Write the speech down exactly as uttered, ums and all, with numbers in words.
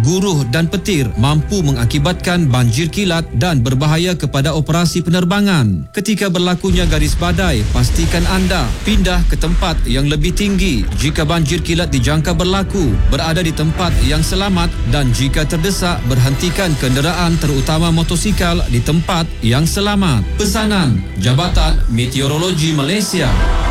guruh dan petir mampu mengakibatkan banjir kilat dan berbahaya kepada operasi penerbangan. Ketika berlakunya garis badai, pastikan anda pindah ke tempat yang lebih tinggi jika banjir kilat dijangka berlaku, berada di tempat yang selamat dan jika terdesak, berhentikan kenderaan terutama motosikal di tempat yang selamat. Pesanan Jabatan Meteorologi Malaysia.